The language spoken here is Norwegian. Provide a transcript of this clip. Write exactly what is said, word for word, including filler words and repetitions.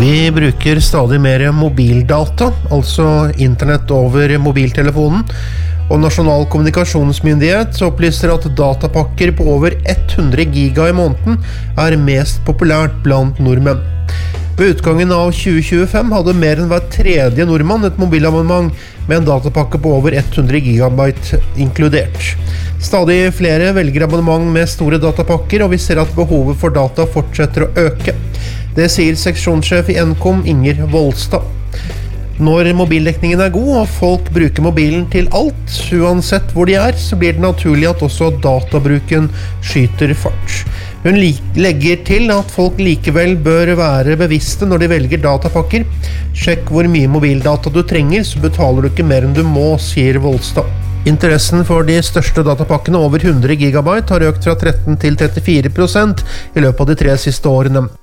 Vi bruker stadig mer mobildata, altså internett over mobiltelefonen, og Nasjonal kommunikasjonsmyndighet opplyser at datapakker på over hundre giga i måneden er mest populært blant nordmenn. Ved utgangen av tjue tjuefem hadde mer enn hver tredje nordmann et mobilabonnement med en datapakke på over hundre gigabyte inkludert. Stadig flere velger abonnement med store datapakker, og vi ser at behovet for data fortsetter å øke. Det sier seksjonssjef i Nkom, Inger Volstad. Når mobildekningen er god, og folk bruker mobilen til alt, uansett hvor de er, så blir det naturlig at også databruken skyter fart. Hun legger til at folk likevel bør være bevisste når de velger datapakker. Sjekk hvor mye mobildata du trenger, så betaler du ikke mer enn du må, sier Volstad. Interessen for de største datapakkene over hundre gigabyte har økt fra tretten til trettifire prosent i løpet av de tre siste årene.